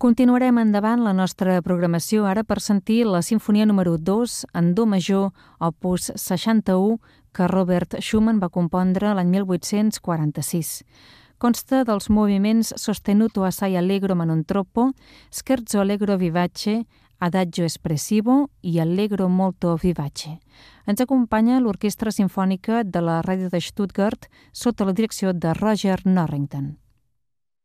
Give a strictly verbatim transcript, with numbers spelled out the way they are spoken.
Continuarem endavant la nostra programació ara per sentir la sinfonia número dos en do major, opus seixanta-u, que Robert Schumann va compondre l'any mil vuit-cents quaranta-sis. Consta dels moviments Sostenuto assai allegro ma non troppo, Scherzo allegro vivace, Adagio espressivo i Allegro molto vivace. Ens acompanya l'Orquestra Simfònica de la Ràdio de Stuttgart sota la direcció de Roger Norrington.